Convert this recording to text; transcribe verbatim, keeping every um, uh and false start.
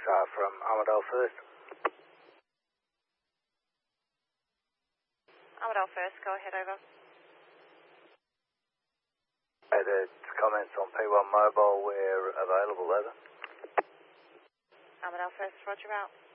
uh, from Armadale First. Armadale First, go ahead, over. Hey, the comments on P one Mobile, we're available, over. Armadale First, roger out.